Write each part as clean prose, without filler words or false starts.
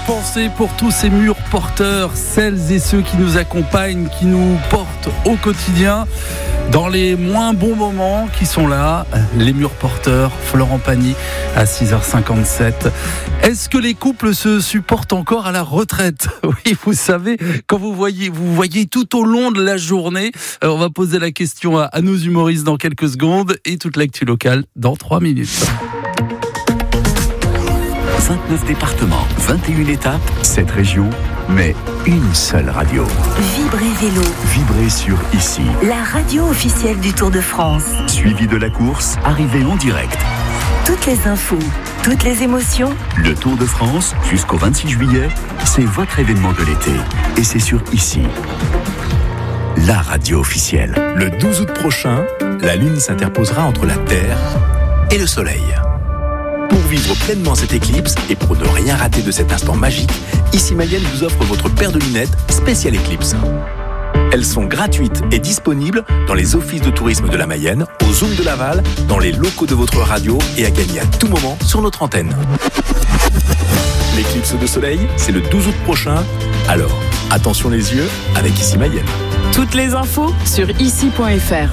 pensée pour tous ces murs porteurs, celles et ceux qui nous accompagnent, qui nous portent au quotidien dans les moins bons moments qui sont là. Les murs porteurs, Florent Pagny à 6h57. Est-ce que les couples se supportent encore à la retraite ? Oui, vous savez, quand vous voyez tout au long de la journée, on va poser la question à nos humoristes dans quelques secondes et toute l'actu locale dans 3 minutes. 29 départements, 21 étapes, 7 régions, mais une seule radio. Vibrez Vélo. Vibrez sur Ici. La radio officielle du Tour de France. Suivi de la course, arrivée en direct. Toutes les infos, toutes les émotions. Le Tour de France, jusqu'au 26 juillet, c'est votre événement de l'été. Et c'est sur Ici. La radio officielle. Le 12 août prochain, la Lune s'interposera entre la Terre et le Soleil. Pour vivre pleinement cette éclipse et pour ne rien rater de cet instant magique, Ici Mayenne vous offre votre paire de lunettes spéciale éclipse. Elles sont gratuites et disponibles dans les offices de tourisme de la Mayenne, au Zoom de Laval, dans les locaux de votre radio et à gagner à tout moment sur notre antenne. L'éclipse de soleil, c'est le 12 août prochain. Alors, attention les yeux avec Ici Mayenne. Toutes les infos sur ici.fr.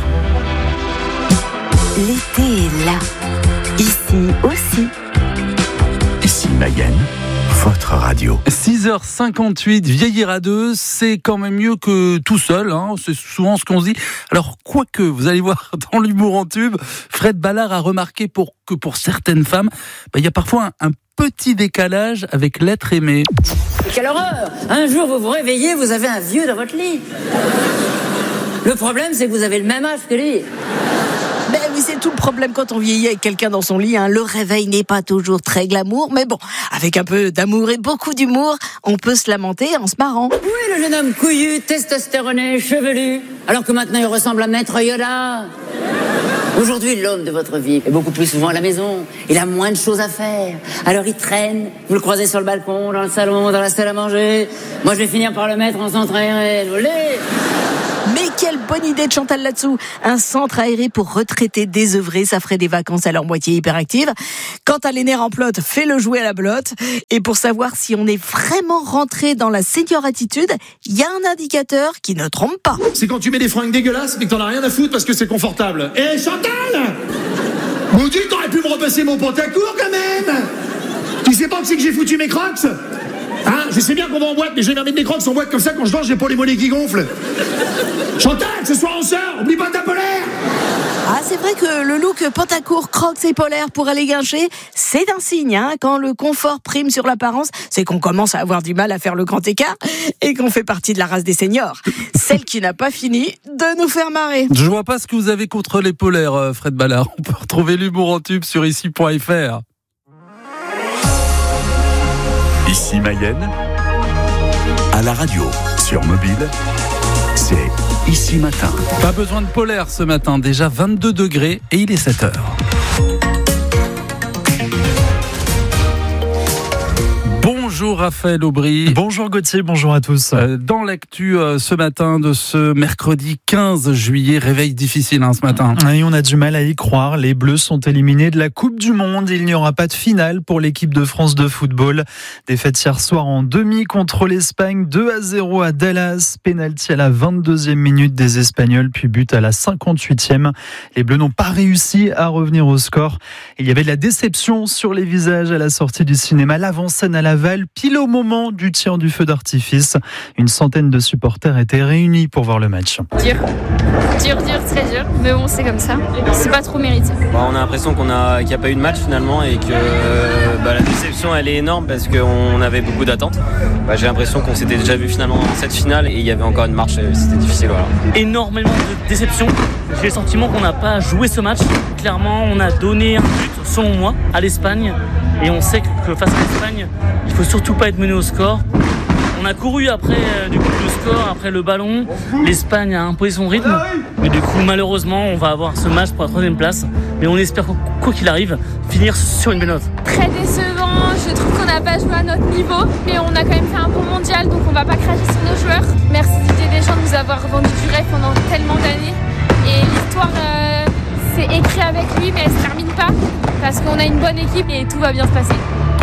L'été est là. Ici aussi. Ici Mayenne, votre radio. 6h58, vieillir à deux, c'est quand même mieux que tout seul, hein. C'est souvent ce qu'on se dit. Alors, quoique, vous allez voir dans l'humour en tube, Fred Ballard a remarqué que pour certaines femmes, il y a parfois un petit décalage avec l'être aimé. Quelle horreur! Un jour, vous vous réveillez, vous avez un vieux dans votre lit. Le problème, c'est que vous avez le même âge que lui. Ben oui, c'est tout le problème quand on vieillit avec quelqu'un dans son lit. Le réveil n'est pas toujours très glamour, mais bon, avec un peu d'amour et beaucoup d'humour, on peut se lamenter en se marrant. Oui, le jeune homme couillu, testostéroné, chevelu, alors que maintenant il ressemble à Maître Yoda. Aujourd'hui, l'homme de votre vie est beaucoup plus souvent à la maison. Il a moins de choses à faire. Alors il traîne, vous le croisez sur le balcon, dans le salon, dans la salle à manger. Moi, je vais finir par le mettre en centre aéré. Mais quelle bonne idée de Chantal là-dessous. Un centre aéré pour retraités désœuvrés, ça ferait des vacances à leur moitié hyperactive. Quant à l'aîné remplote, fais-le jouer à la belote. Et pour savoir si on est vraiment rentré dans la senior attitude, il y a un indicateur qui ne trompe pas. C'est quand tu mets des fringues dégueulasses mais que t'en as rien à foutre parce que c'est confortable. Eh Chantal, Maudit, t'aurais pu me repasser mon pantacourt quand même. Tu sais pas que c'est que j'ai foutu mes crocs? Je sais bien qu'on va en boîte, mais je vais mettre mes crocs en boîte comme ça, quand je danse, j'ai pas les mollets qui gonflent. Chantal, ce soir on sort, oublie pas ta polaire. C'est vrai que le look pantacourt, crocs et polaire pour aller guincher, c'est un signe, quand le confort prime sur l'apparence, c'est qu'on commence à avoir du mal à faire le grand écart et qu'on fait partie de la race des seniors. Celle qui n'a pas fini de nous faire marrer. Je vois pas ce que vous avez contre les polaires, Fred Ballard. On peut retrouver l'humour en tube sur ici.fr. Ici Mayenne, à la radio, sur mobile, c'est Ici Matin. Pas besoin de polaire ce matin, déjà 22 degrés et il est 7h. Bonjour Raphaël Aubry. Bonjour Gauthier, bonjour à tous. Dans l'actu ce matin de ce mercredi 15 juillet, réveil difficile ce matin. Et on a du mal à y croire, les Bleus sont éliminés de la Coupe du Monde. Il n'y aura pas de finale pour l'équipe de France de football. Défaite hier soir en demi contre l'Espagne, 2-0 à Dallas. Pénalty à la 22e minute des Espagnols, puis but à la 58e. Les Bleus n'ont pas réussi à revenir au score. Il y avait de la déception sur les visages à la sortie du cinéma. L'avant-scène à Laval, pile au moment du tir du feu d'artifice. Une centaine de supporters étaient réunis pour voir le match. Dur, très dur, mais bon, c'est comme ça. C'est pas trop mérité. On a l'impression qu'il n'y a pas eu de match finalement et que la déception elle est énorme parce qu'on avait beaucoup d'attentes. J'ai l'impression qu'on s'était déjà vu finalement dans cette finale et il y avait encore une marche et c'était difficile. Voilà. Énormément de déception. J'ai le sentiment qu'on n'a pas joué ce match. Clairement, on a donné un but, selon moi, à l'Espagne. Et on sait que face à l'Espagne, il ne faut surtout pas être mené au score. On a couru après le score, après le ballon. L'Espagne a imposé son rythme. Mais du coup, malheureusement, on va avoir ce match pour la 3e place. Mais on espère, quoi qu'il arrive, finir sur une belle note. Très décevant. Je trouve qu'on n'a pas joué à notre niveau. Mais on a quand même fait un bon mondial, donc on ne va pas cracher sur nos joueurs. Merci Didier Deschamps de nous avoir vendu du rêve pendant tellement d'années. Et l'histoire, c'est écrit avec lui, mais elle ne se termine pas. Parce qu'on a une bonne équipe et tout va bien se passer.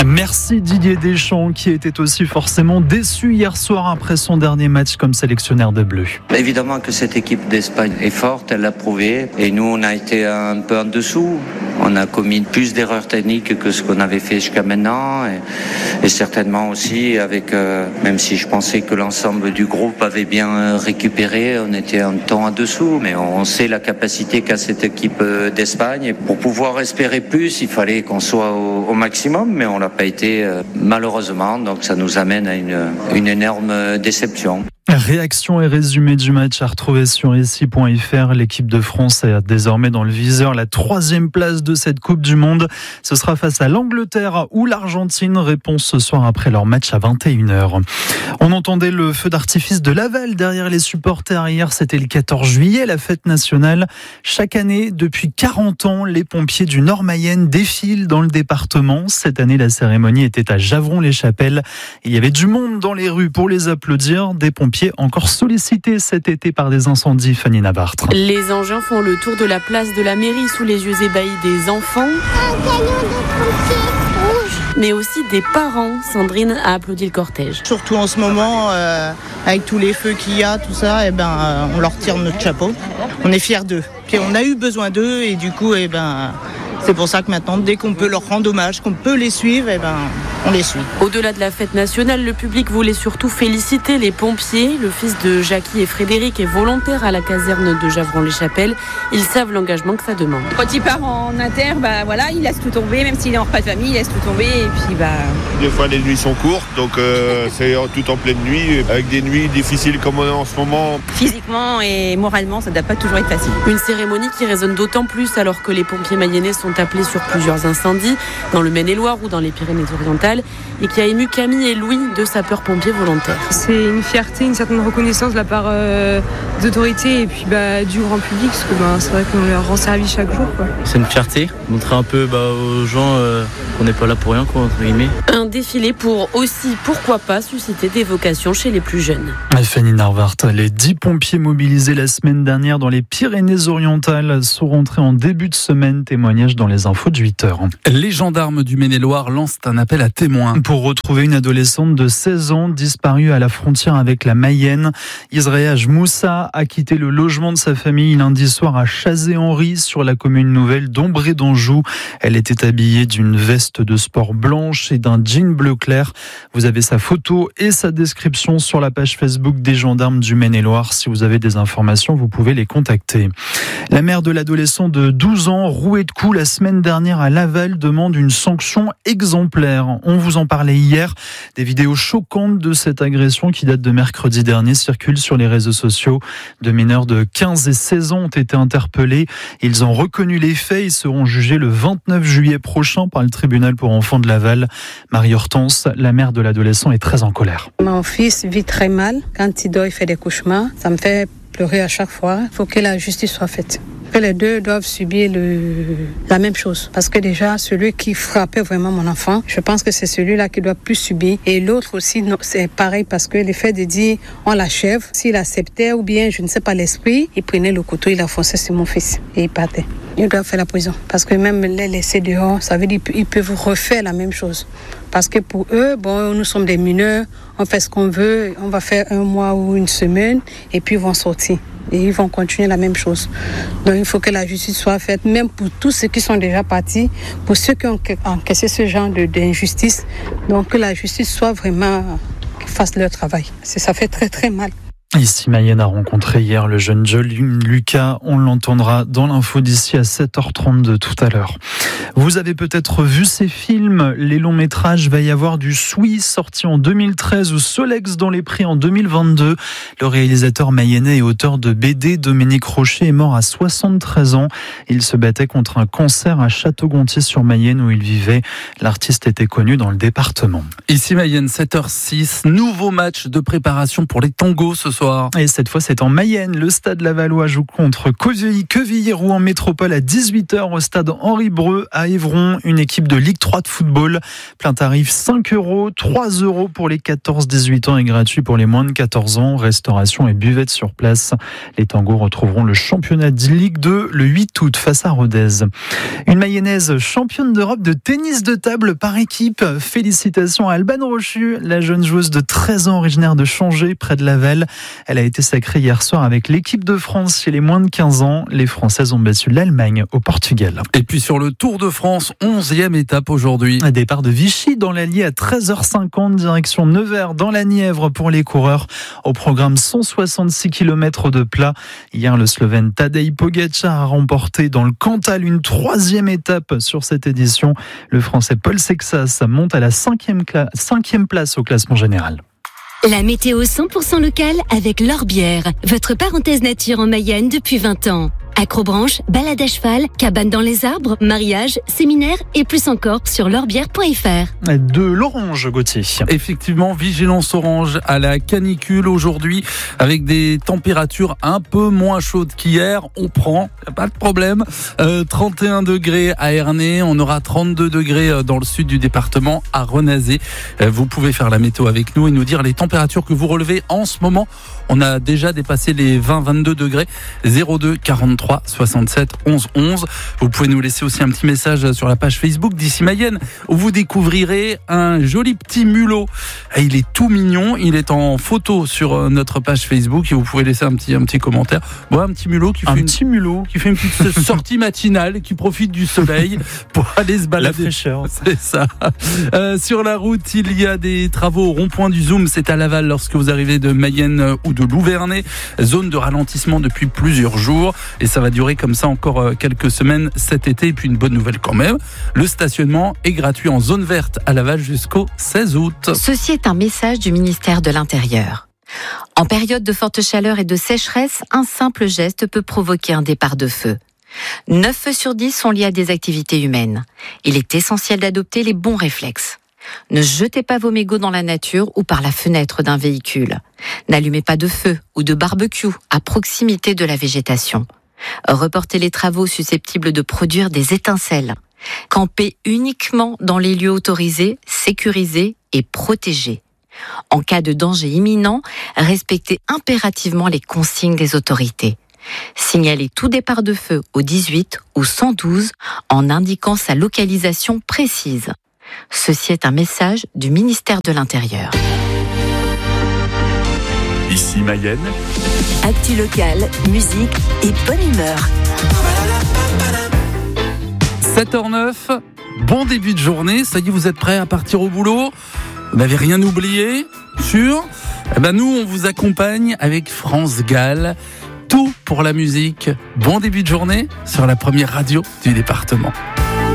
Merci Didier Deschamps qui était aussi forcément déçu hier soir après son dernier match comme sélectionneur des Bleus. Évidemment que cette équipe d'Espagne est forte, elle l'a prouvé et nous on a été un peu en dessous. On a commis plus d'erreurs techniques que ce qu'on avait fait jusqu'à maintenant et certainement aussi avec, même si je pensais que l'ensemble du groupe avait bien récupéré, on était un temps en dessous, mais on sait la capacité qu'a cette équipe d'Espagne et pour pouvoir espérer plus, il fallait qu'on soit au maximum, mais on l'a pas été malheureusement, donc ça nous amène à une énorme déception. Réaction et résumé du match à retrouver sur ici.fr. L'équipe de France est désormais dans le viseur. La 3e place de cette Coupe du Monde. Ce sera face à l'Angleterre ou l'Argentine. Réponse ce soir après leur match à 21h. On entendait le feu d'artifice de Laval derrière les supporters. Hier, c'était le 14 juillet, la fête nationale. Chaque année, depuis 40 ans, les pompiers du Nord-Mayenne défilent dans le département. Cette année, la cérémonie était à Javron-les-Chapelles. Il y avait du monde dans les rues pour les applaudir. Des pompiers encore sollicités cet été par des incendies, Fanny Navartre. Les engins font le tour de la place de la mairie sous les yeux ébahis des enfants. Un camion de pompiers rouge. Mais aussi des parents. Sandrine a applaudi le cortège. Surtout en ce moment, avec tous les feux qu'il y a, tout ça, on leur tire notre chapeau. On est fiers d'eux. Puis on a eu besoin d'eux et du coup, c'est pour ça que maintenant, dès qu'on peut leur rendre hommage, qu'on peut les suivre, on les suit. Au-delà de la fête nationale, le public voulait surtout féliciter les pompiers. Le fils de Jackie et Frédéric est volontaire à la caserne de Javron-les-Chapelles. Ils savent l'engagement que ça demande. Quand il part en inter, il laisse tout tomber, même s'il est en repas de famille, il laisse tout tomber. Et puis, Des fois, les nuits sont courtes, donc c'est tout en pleine nuit, avec des nuits difficiles comme on est en ce moment. Physiquement et moralement, ça ne doit pas toujours être facile. Une cérémonie qui résonne d'autant plus alors que les pompiers mayennais sont appelés sur plusieurs incendies, dans le Maine-et-Loire ou dans les Pyrénées-Orientales, et qui a ému Camille et Louis, deux sapeurs-pompiers volontaires. C'est une fierté, une certaine reconnaissance de la part des autorités et puis du grand public, parce que c'est vrai qu'on leur rend service chaque jour. C'est une fierté, montrer un peu aux gens qu'on n'est pas là pour rien, entre guillemets. Un défilé pour aussi, pourquoi pas, susciter des vocations chez les plus jeunes. Fanny Navartre, les 10 pompiers mobilisés la semaine dernière dans les Pyrénées-Orientales sont rentrés en début de semaine. Témoignage dans les infos de 8h. Les gendarmes du Maine-et-Loire lancent un appel à témoins. Pour retrouver une adolescente de 16 ans disparue à la frontière avec la Mayenne. Israël Moussa a quitté le logement de sa famille lundi soir à Chazé-Henri sur la commune nouvelle d'Ombré d'Anjou. Elle était habillée d'une veste de sport blanche et d'un jean bleu clair. Vous avez sa photo et sa description sur la page Facebook des gendarmes du Maine-et-Loire. Si vous avez des informations, vous pouvez les contacter. La mère de l'adolescent de 12 ans, roué de coups la semaine dernière à Laval, demande une sanction exemplaire. On vous en parlait hier. Des vidéos choquantes de cette agression qui date de mercredi dernier circulent sur les réseaux sociaux. Deux mineurs de 15 et 16 ans ont été interpellés. Ils ont reconnu les faits et seront jugés le 29 juillet prochain par le tribunal pour enfants de Laval. Marie-Hortense, la mère de l'adolescent, est très en colère. Mon fils vit très mal. Quand il dort, il fait des cauchemars. Ça me fait pleurer à chaque fois. Il faut que la justice soit faite. Que les deux doivent subir la même chose. Parce que déjà, celui qui frappait vraiment mon enfant, je pense que c'est celui-là qui doit plus subir. Et l'autre aussi, non, c'est pareil parce que le fait de dire on l'achève, s'il acceptait ou bien, je ne sais pas, l'esprit, il prenait le couteau, il a foncé sur mon fils et il partait. Il doit faire la prison. Parce que même les laisser dehors, ça veut dire qu'ils peuvent refaire la même chose. Parce que pour eux, nous sommes des mineurs, on fait ce qu'on veut, on va faire 1 mois ou 1 semaine et puis ils vont sortir. Et ils vont continuer la même chose. Donc il faut que la justice soit faite, même pour tous ceux qui sont déjà partis, pour ceux qui ont encaissé ce genre d'injustice. Donc que la justice soit vraiment, fasse leur travail. Ça fait très très mal. Ici, Mayenne a rencontré hier le jeune Joel Lucas. On l'entendra dans l'info d'ici à 7h32 tout à l'heure. Vous avez peut-être vu ces films, les longs métrages. Va y avoir du Suisse sorti en 2013 ou Solex dans les prix en 2022. Le réalisateur mayennais et auteur de BD, Dominique Rocher, est mort à 73 ans. Il se battait contre un cancer à Château-Gontier-sur-Mayenne où il vivait. L'artiste était connu dans le département. Ici Mayenne, 7h06. Nouveau match de préparation pour les tangos ce soir soir. Et cette fois, c'est en Mayenne. Le stade Lavallois joue contre Quevilly-Rouen Métropole à 18h au stade Henri Breu à Évron. Une équipe de Ligue 3 de football. Plein tarif 5 €, 3 € pour les 14-18 ans et gratuit pour les moins de 14 ans. Restauration et buvette sur place. Les Tangos retrouveront le championnat de Ligue 2 le 8 août face à Rodez. Une Mayonnaise championne d'Europe de tennis de table par équipe. Félicitations à Alban Rochu, la jeune joueuse de 13 ans originaire de Changé, près de Laval. Elle a été sacrée hier soir avec l'équipe de France chez les moins de 15 ans. Les Françaises ont battu l'Allemagne au Portugal. Et puis sur le Tour de France, 11e étape aujourd'hui. Un départ de Vichy dans l'Allier à 13h50, direction Nevers dans la Nièvre pour les coureurs. Au programme 166 km de plat. Hier, le Slovène Tadej Pogačar a remporté dans le Cantal une 3e étape sur cette édition. Le Français Paul Sexas monte à la 5e place au classement général. La météo 100% locale avec L'Orbière, votre parenthèse nature en Mayenne depuis 20 ans. Acrobranche, balade à cheval, cabane dans les arbres, mariage, séminaire et plus encore sur l'orbière.fr. De l'orange, Gauthier. Effectivement, vigilance orange à la canicule aujourd'hui avec des températures un peu moins chaudes qu'hier. On prend, pas de problème. 31 degrés à Ernée, on aura 32 degrés dans le sud du département à Renazé. Vous pouvez faire la météo avec nous et nous dire les températures que vous relevez en ce moment. On a déjà dépassé les 20-22 degrés. 02 43 67 11 11. Vous pouvez nous laisser aussi un petit message sur la page Facebook d'Ici Mayenne où vous découvrirez un joli petit mulot. Il est tout mignon. Il est en photo sur notre page Facebook et vous pouvez laisser un petit commentaire. Bon, un petit mulot qui fait une petite sortie matinale, qui profite du soleil pour aller se balader. La fraîcheur. C'est ça. Sur la route, il y a des travaux au rond-point du Zoom. C'est à Laval lorsque vous arrivez de Mayenne ou de Louvernay. Zone de ralentissement depuis plusieurs jours. Et ça va durer comme ça encore quelques semaines cet été. Et puis une bonne nouvelle quand même. Le stationnement est gratuit en zone verte à Laval jusqu'au 16 août. Ceci est un message du ministère de l'Intérieur. En période de forte chaleur et de sécheresse, un simple geste peut provoquer un départ de feu. 9 feux sur 10 sont liés à des activités humaines. Il est essentiel d'adopter les bons réflexes. Ne jetez pas vos mégots dans la nature ou par la fenêtre d'un véhicule. N'allumez pas de feu ou de barbecue à proximité de la végétation. Reportez les travaux susceptibles de produire des étincelles. Campez uniquement dans les lieux autorisés, sécurisés et protégés. En cas de danger imminent, respectez impérativement les consignes des autorités. Signalez tout départ de feu au 18 ou 112 en indiquant sa localisation précise. Ceci est un message du ministère de l'Intérieur. Ici Mayenne. Actu locale, musique et bonne humeur. 7h09, bon début de journée. Ça y est, vous êtes prêts à partir au boulot? Vous n'avez rien oublié? Sûr? Nous, on vous accompagne avec France Gall. Tout pour la musique. Bon début de journée sur la première radio du département.